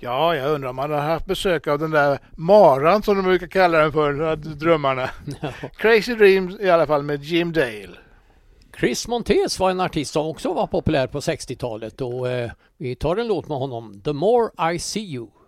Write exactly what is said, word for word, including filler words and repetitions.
Ja, jag undrar om man har haft besök av den där maran som de brukar kalla den för, drömmarna. Crazy Dreams i alla fall med Jim Dale. Chris Montes var en artist som också var populär på sextiotalet och eh, vi tar en låt med honom, The More I See You.